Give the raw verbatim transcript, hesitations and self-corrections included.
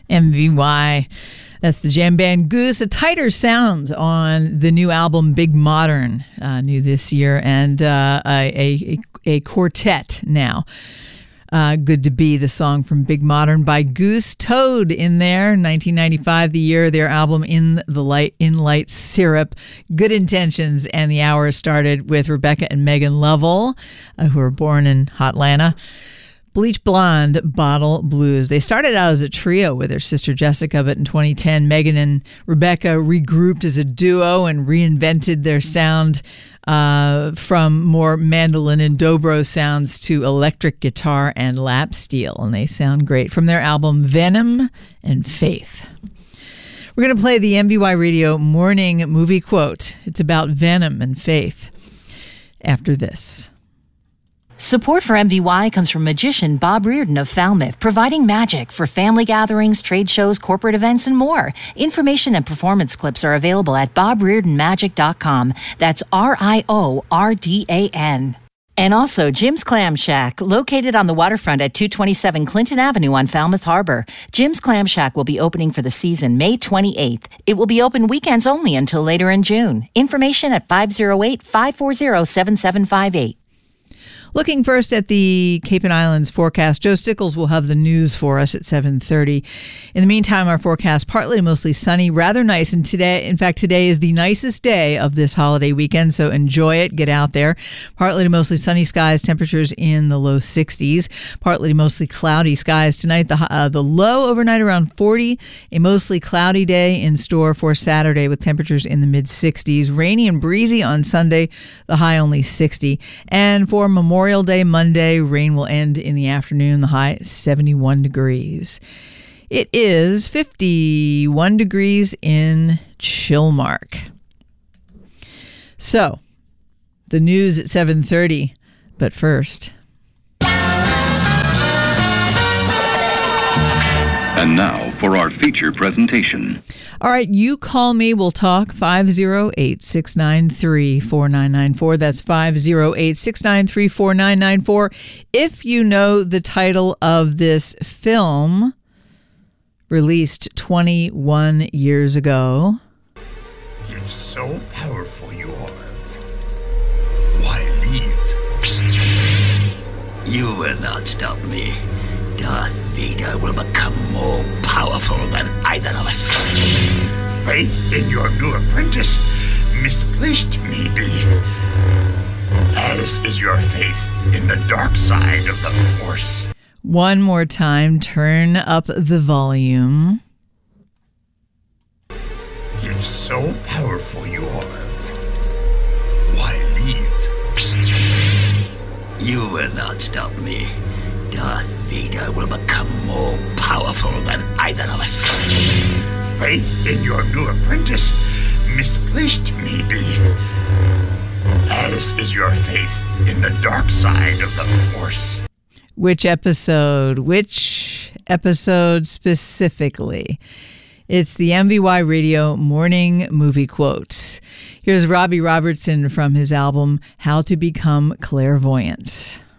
M V Y. That's the jam band Goose, a tighter sound on the new album Big Modern, uh, new this year, and uh, a, a, a quartet now. Uh, Good to Be, the song from Big Modern by Goose. Toad in there, nineteen ninety-five, the year their album In the Light, In Light Syrup. Good Intentions, and the hour started with Rebecca and Megan Lovell, uh, who were born in Hotlanta. Bleach Blonde, Bottle Blues. They started out as a trio with their sister Jessica, but in twenty ten, Megan and Rebecca regrouped as a duo and reinvented their sound uh, from more mandolin and dobro sounds to electric guitar and lap steel, and they sound great. From their album Venom and Faith. We're going to play the M V Y Radio Morning Movie Quote. It's about venom and faith after this. Support for M V Y comes from magician Bob Reardon of Falmouth, providing magic for family gatherings, trade shows, corporate events, and more. Information and performance clips are available at bob reardon magic dot com. That's R I O R D A N. And also Jim's Clam Shack, located on the waterfront at two twenty-seven Clinton Avenue on Falmouth Harbor. Jim's Clam Shack will be opening for the season May twenty-eighth. It will be open weekends only until later in June. Information at five oh eight, five four zero, seven seven five eight. Looking first at the Cape and Islands forecast, Joe Stickles will have the news for us at seven thirty. In the meantime, our forecast, partly to mostly sunny, rather nice. And today, in fact, today is the nicest day of this holiday weekend, so enjoy it. Get out there. Partly to mostly sunny skies, temperatures in the low sixties. Partly to mostly cloudy skies tonight. The, uh, the low overnight around forty. A mostly cloudy day in store for Saturday with temperatures in the mid sixties. Rainy and breezy on Sunday, the high only sixty. And for Memorial Memorial Day Monday, rain will end in the afternoon, the high seventy-one degrees. It is fifty-one degrees in Chilmark. So, the news at seven thirty, but first. And now for our feature presentation. All right, you call me, we'll talk, five oh eight, six nine three, four nine nine four. That's five oh eight, six nine three, four nine nine four. If you know the title of this film, released twenty-one years ago. If so powerful you are, why leave? You will not stop me. Darth Vader will become more powerful than either of us. Faith in your new apprentice, misplaced maybe, as is your faith in the dark side of the Force. One more time, turn up the volume. If so powerful you are, why leave? You will not stop me. Darth Vader will become more powerful than either of us. Faith in your new apprentice, misplaced maybe, as is your faith in the dark side of the Force. Which episode? Which episode specifically? It's the M V Y Radio Morning Movie Quote. Here's Robbie Robertson from his album How to Become Clairvoyant.